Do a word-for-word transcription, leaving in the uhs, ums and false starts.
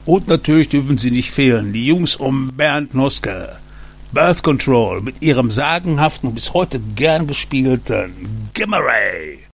Und natürlich dürfen sie nicht fehlen, die Jungs um Bernd Noske. Birth Control mit ihrem sagenhaften und bis heute gern gespielten Gimme Ray.